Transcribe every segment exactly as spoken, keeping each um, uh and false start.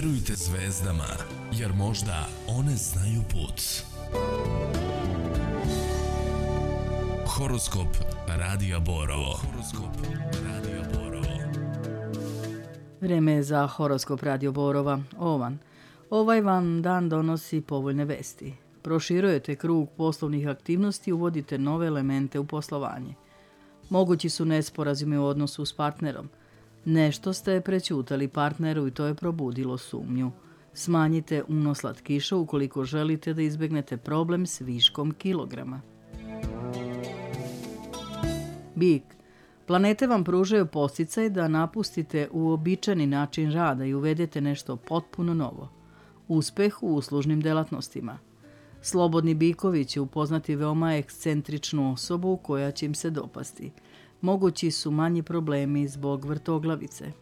Verujte zvezdama, jer možda one znaju put. Horoskop Radija Borovo. Horoskop Radija Borovo. Vreme je za horoskop Radio Borova. Ovan. Ovaj vam dan donosi povoljne vesti. Proširujete krug poslovnih aktivnosti, uvodite nove elemente u poslovanje. Mogući su nesporazumi u odnosu s partnerom. Nešto ste prećutali partneru i to je probudilo sumnju. Smanjite unos slatkiša ukoliko želite da izbegnete problem s viškom kilograma. Bik. Planete vam pružaju podsticaj da napustite uobičajeni način rada i uvedete nešto potpuno novo. Uspeh u uslužnim delatnostima. Slobodni bikovi će upoznati veoma ekscentričnu osobu koja će im se dopasti. Mogući su manji problemi zbog vrtoglavice.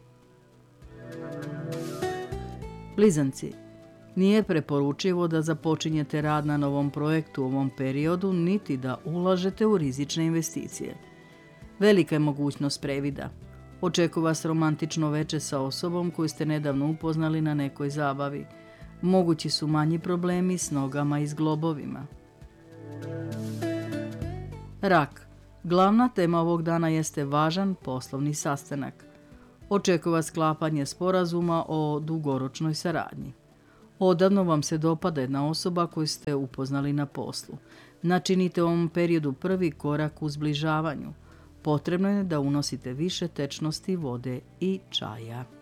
Blizanci. Nije preporučivo da započinjete rad na novom projektu u ovom periodu, niti da ulažete u rizične investicije. Velika je mogućnost previda. Očekuje vas romantično veče sa osobom koju ste nedavno upoznali na nekoj zabavi. Mogući su manji problemi s nogama i zglobovima. Rak. Glavna tema ovog dana jeste važan poslovni sastanak. Očekuje vas sklapanje sporazuma o dugoročnoj saradnji. Odavno vam se dopada jedna osoba koju ste upoznali na poslu. Načinite u ovom periodu prvi korak u zbližavanju. Potrebno je da unosite više tečnosti, vode i čaja.